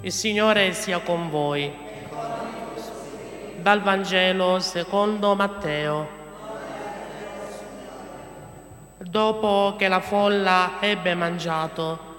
Il Signore sia con voi. Dal Vangelo secondo Matteo. Dopo che la folla ebbe mangiato,